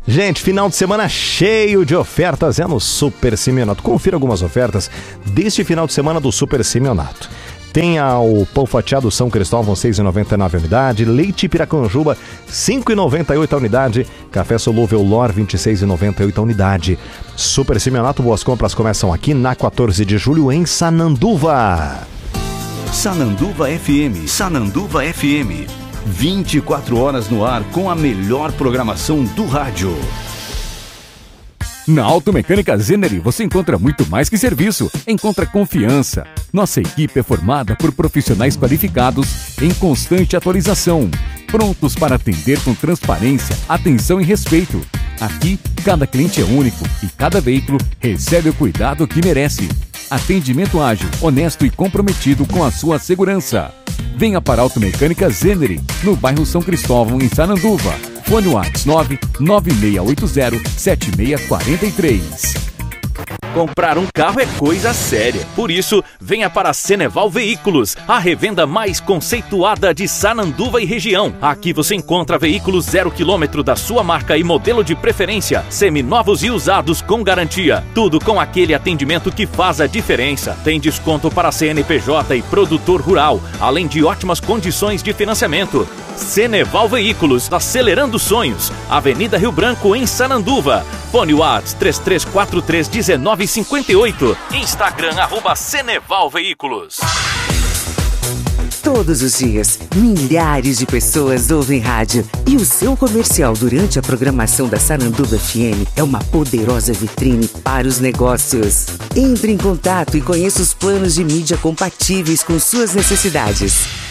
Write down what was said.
Gente, final de semana cheio de ofertas é no Super Simeonato. Confira algumas ofertas deste final de semana do Super Simeonato. Tem o pão fatiado São Cristóvão, 6,99 a unidade. Leite Piracanjuba, 5,98 a unidade. Café solúvel Lor, 26,98 a unidade. Super Simeonato, boas compras começam aqui na 14 de julho em Sananduva. Sananduva FM, Sananduva FM. 24 horas no ar com a melhor programação do rádio. Na Automecânica Zeneri você encontra muito mais que serviço, encontra confiança. Nossa equipe é formada por profissionais qualificados em constante atualização, prontos para atender com transparência, atenção e respeito. Aqui, cada cliente é único e cada veículo recebe o cuidado que merece. Atendimento ágil, honesto e comprometido com a sua segurança. Venha para a Automecânica Zeneri, no bairro São Cristóvão, em Sananduva. Fone WhatsApp 996807643. Comprar um carro é coisa séria. Por isso, venha para a Ceneval Veículos, a revenda mais conceituada de Sananduva e região. Aqui você encontra veículos 0 km da sua marca e modelo de preferência, seminovos e usados com garantia. Tudo com aquele atendimento que faz a diferença. Tem desconto para CNPJ e produtor rural, além de ótimas condições de financiamento. Ceneval Veículos, acelerando sonhos. Avenida Rio Branco, em Sananduva. Fone WhatsApp 3343-1958. Instagram, @Ceneval Veículos. Todos os dias, milhares de pessoas ouvem rádio. E o seu comercial durante a programação da Sananduva FM é uma poderosa vitrine para os negócios. Entre em contato e conheça os planos de mídia compatíveis com suas necessidades.